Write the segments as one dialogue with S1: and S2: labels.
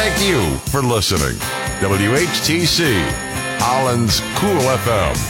S1: thank you for listening. WHTC, Holland's Cool FM.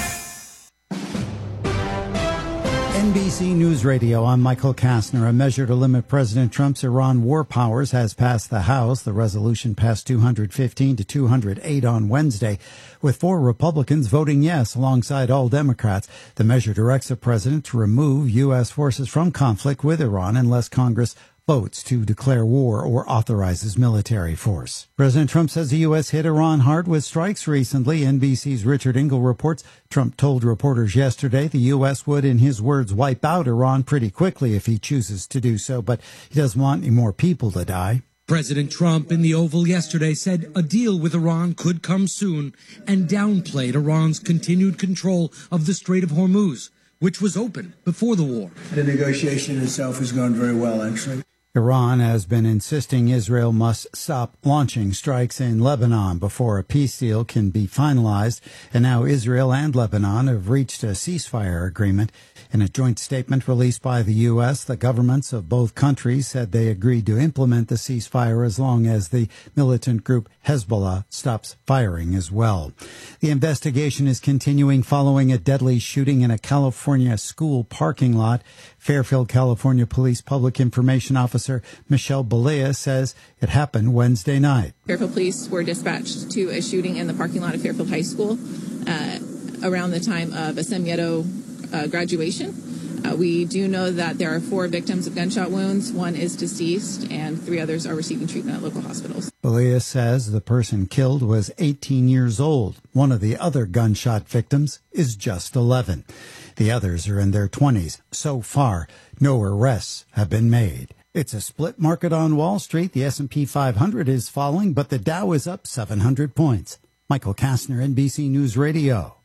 S2: NBC News Radio, I'm Michael Kastner. A measure to limit President Trump's Iran war powers has passed the House. The resolution passed 215 to 208 on Wednesday, with 4 Republicans voting yes alongside all Democrats. The measure directs the president to remove U.S. forces from conflict with Iran unless Congress votes to declare war or authorizes military force. President Trump says the U.S. hit Iran hard with strikes recently. NBC's Richard Engel reports Trump told reporters yesterday the U.S. would, in his words, wipe out Iran pretty quickly if he chooses to do so, but he doesn't want any more people to die.
S3: President Trump in the Oval yesterday said a deal with Iran could come soon and downplayed Iran's continued control of the Strait of Hormuz, which was open before the war.
S4: The negotiation itself has gone very well, actually.
S2: Iran has been insisting Israel must stop launching strikes in Lebanon before a peace deal can be finalized, and now Israel and Lebanon have reached a ceasefire agreement. In a joint statement released by the U.S., the governments of both countries said they agreed to implement the ceasefire as long as the militant group Hezbollah stops firing as well. The investigation is continuing following a deadly shooting in a California school parking lot. Fairfield, California Police Public Information Officer Michelle Balea says it happened Wednesday night.
S5: Fairfield Police were dispatched to a shooting in the parking lot of Fairfield High School around the time of a Semieto graduation. We do know that there are 4 victims of gunshot wounds. 1 is deceased, and 3 others are receiving treatment at local hospitals.
S2: Balea says the person killed was 18 years old. One of the other gunshot victims is just 11. The others are in their 20s. So far, no arrests have been made. It's a split market on Wall Street. The S&P 500 is falling, but the Dow is up 700 points. Michael Kastner, NBC News Radio.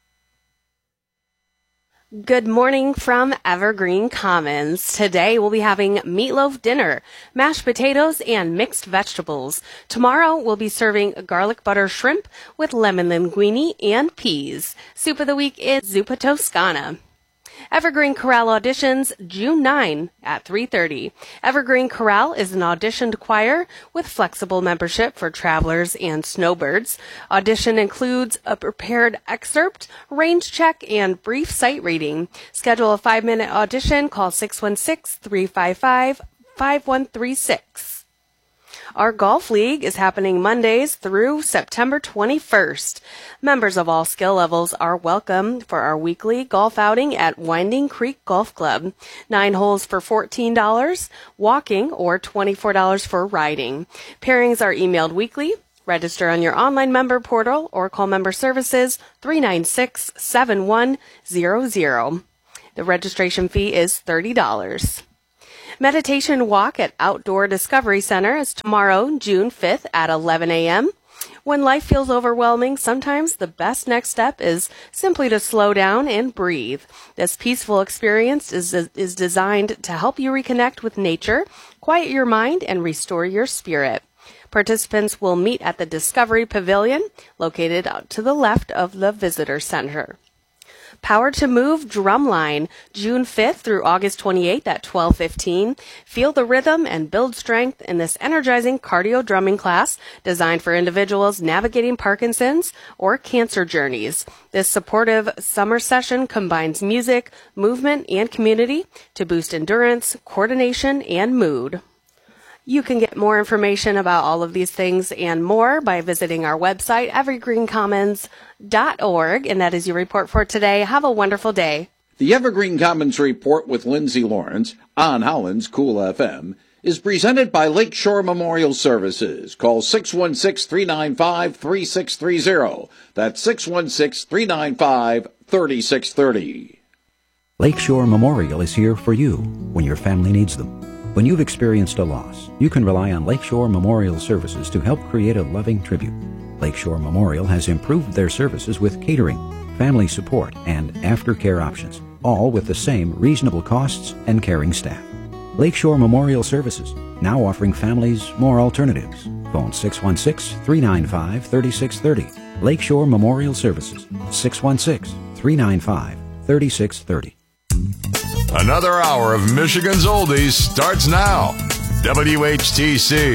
S6: Good morning from Evergreen Commons. Today we'll be having meatloaf dinner, mashed potatoes, and mixed vegetables. Tomorrow we'll be serving garlic butter shrimp with lemon linguine and peas. Soup of the week is zuppa toscana. Evergreen Chorale auditions June 9 at 3:30. Evergreen Chorale is an auditioned choir with flexible membership for travelers and snowbirds. Audition includes a prepared excerpt, range check, and brief sight reading. Schedule a 5-minute audition. Call 616-355-5136. Our golf league is happening Mondays through September 21st. Members of all skill levels are welcome for our weekly golf outing at Winding Creek Golf Club. 9 holes for $14, walking, or $24 for riding. Pairings are emailed weekly. Register on your online member portal or call member services 396-7100. The registration fee is $30. Meditation walk at Outdoor Discovery Center is tomorrow, June 5th at 11 a.m. When life feels overwhelming, sometimes the best next step is simply to slow down and breathe. This peaceful experience is designed to help you reconnect with nature, quiet your mind, and restore your spirit. Participants will meet at the Discovery Pavilion, located out to the left of the Visitor Center. Power to Move Drumline, June 5th through August 28th at 12:15. Feel the rhythm and build strength in this energizing cardio drumming class designed for individuals navigating Parkinson's or cancer journeys. This supportive summer session combines music, movement, and community to boost endurance, coordination, and mood. You can get more information about all of these things and more by visiting our website, evergreencommons.org. And that is your report for today. Have a wonderful day.
S7: The Evergreen Commons Report with Lindsay Lawrence on Holland's Cool FM is presented by Lakeshore Memorial Services. Call 616-395-3630. That's 616-395-3630.
S8: Lakeshore Memorial is here for you when your family needs them. When you've experienced a loss, you can rely on Lakeshore Memorial Services to help create a loving tribute. Lakeshore Memorial has improved their services with catering, family support, and aftercare options, all with the same reasonable costs and caring staff. Lakeshore Memorial Services, now offering families more alternatives. Phone 616-395-3630. Lakeshore Memorial Services, 616-395-3630.
S1: Another hour of Michigan's Oldies starts now. WHTC.